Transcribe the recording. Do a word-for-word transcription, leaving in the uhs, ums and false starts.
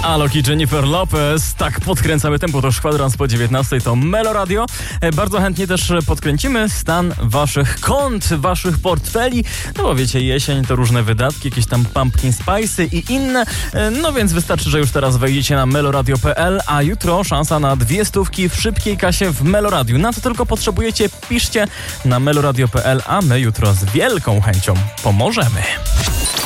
Alok i Jennifer Lopez. Tak podkręcamy tempo, to już kwadrans po dziewiętnastej, to Melo Radio. Bardzo chętnie też podkręcimy stan waszych kont, waszych portfeli. No bo wiecie, jesień to różne wydatki, jakieś tam pumpkin spicy i inne. No więc wystarczy, że już teraz wejdziecie na meloradio kropka p l, a jutro szansa na dwie stówki w szybkiej kasie w Meloradiu. Na co tylko potrzebujecie, piszcie na meloradio kropka p l, a my jutro z wielką chęcią pomożemy.